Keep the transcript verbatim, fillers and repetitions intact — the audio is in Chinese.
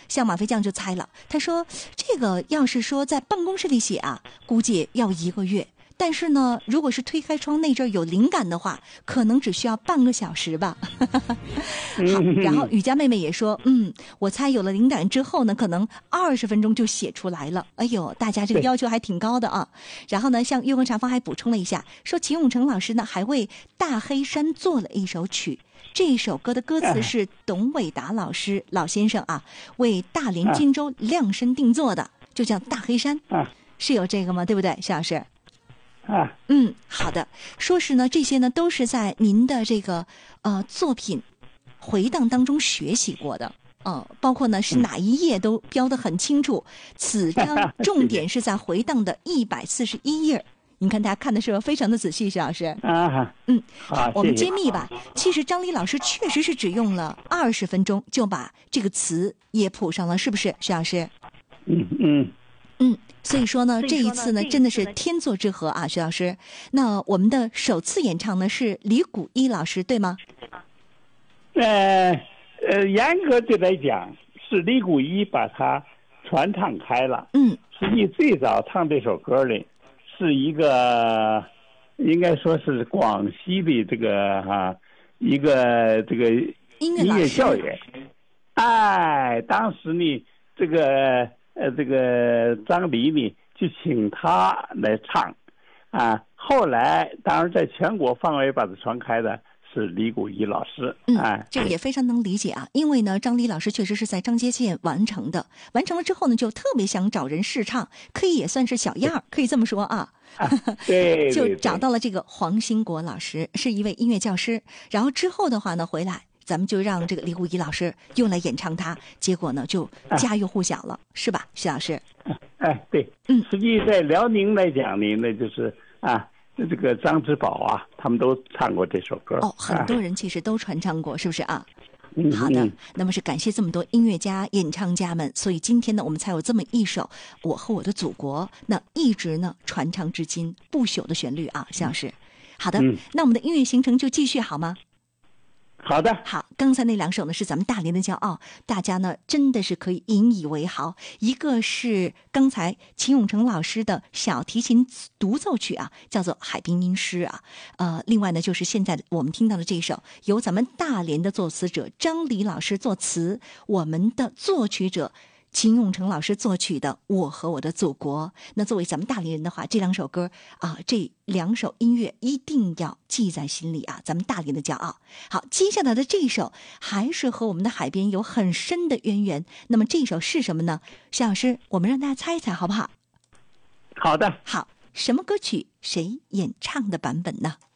像马飞将就猜了，他说这个要是说在办公室里写啊，估计要一个月。但是呢，如果是推开窗那阵儿有灵感的话，可能只需要半个小时吧。好，然后雨佳妹妹也说，嗯，我猜有了灵感之后呢，可能二十分钟就写出来了。哎呦，大家这个要求还挺高的啊。然后呢，像月光茶坊还补充了一下，说秦永成老师呢还为大黑山做了一首曲。这首歌的歌词是董伟达老师老先生啊为大连金州量身定做的，就叫大黑山。是有这个吗？对不对，徐老师？ 啊， 嗯，好的。说是呢，这些呢都是在您的这个呃作品回荡当中学习过的，呃，包括呢是哪一页都标得很清楚。此章重点是在回荡的一百四十一页。您看大家看的是不是非常的仔细，徐老师？ 啊， 嗯， 好， 我们揭秘吧。其实张黎老师确实是只用了二十分钟就把这个词也谱上了，是不是，徐老师？ 嗯嗯。 嗯，所以说呢，这一次呢，真的是天作之合啊，徐老师。那我们的首次演唱呢是李谷一老师，对吗？ 呃呃，严格的来讲，是李谷一把它传唱开了。 嗯， 实际最早唱这首歌的是一个，应该说是广西的这个哈、啊、一个这个音乐音乐教员。哎，当时呢，这个。呃，这个张黎呢，就请他来唱，啊，后来当然在全国范围把它传开的是李谷一老师， 嗯， 哎， 这个也非常能理解啊，因为呢，张黎老师确实是在张街县完成的，完成了之后呢，就特别想找人试唱，可以也算是小样儿，可以这么说啊。 啊对， 就找到了这个黄兴国老师，是一位音乐教师，然后之后的话呢，回来。咱们就让这个李谷一老师又来演唱它，结果呢就家喻户晓了，啊、是吧，徐老师？ 哎，对， 嗯， 实际在辽宁来讲呢，那就是啊，这个张之宝啊，他们都唱过这首歌。 哦，很多人其实都传唱过，是不是啊？ 嗯、 好的，那么是感谢这么多音乐家、演唱家们，所以今天呢，我们才有这么一首《我和我的祖国》，那一直呢传唱至今，不朽的旋律啊，徐老师。好的， 嗯、 那我们的音乐行程就继续好吗？ 好的， 好，刚才那两首呢是咱们大连的骄傲，大家呢真的是可以引以为豪。一个是刚才秦永成老师的小提琴独奏曲啊，叫做《海滨音诗》啊。呃，另外呢就是现在我们听到的这一首，由咱们大连的作词者张黎老师作词，我们的作曲者秦永成老师作曲的《我和我的祖国》。那作为咱们大连人的话，这两首歌啊，这两首音乐一定要记在心里啊，咱们大连的骄傲。好，接下来的这一首还是和我们的海边有很深的渊源。那么这一首是什么呢？徐老师，我们让大家猜一猜好不好？ 好的。 好，什么歌曲？谁演唱的版本呢？